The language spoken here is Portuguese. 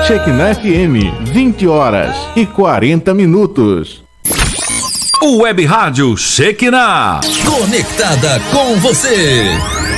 Shekinah FM, 20 horas e 40 minutos. O Web Rádio Shekinah. Conectada com você.